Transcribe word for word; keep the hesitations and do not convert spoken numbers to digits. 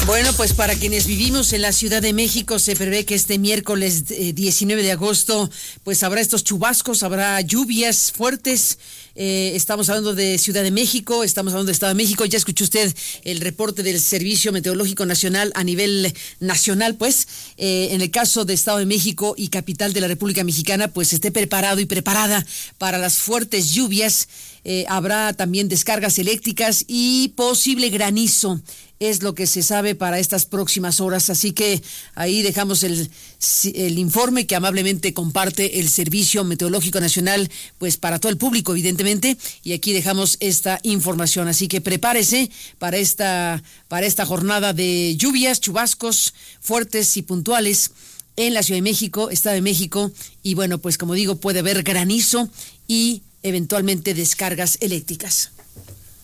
Bueno, pues para quienes vivimos en la Ciudad de México, se prevé que este miércoles eh, diecinueve de agosto, pues habrá estos chubascos, habrá lluvias fuertes. Eh, estamos hablando de Ciudad de México, estamos hablando de Estado de México. Ya escuchó usted el reporte del Servicio Meteorológico Nacional a nivel nacional, pues eh, en el caso de Estado de México y capital de la República Mexicana, pues esté preparado y preparada para las fuertes lluvias. Eh, habrá también descargas eléctricas y posible granizo. Es lo que se sabe para estas próximas horas, así que ahí dejamos el, el informe que amablemente comparte el Servicio Meteorológico Nacional, pues para todo el público, evidentemente, y aquí dejamos esta información, así que prepárese para esta, para esta jornada de lluvias, chubascos fuertes y puntuales en la Ciudad de México, Estado de México, y bueno, pues como digo, puede haber granizo y eventualmente descargas eléctricas.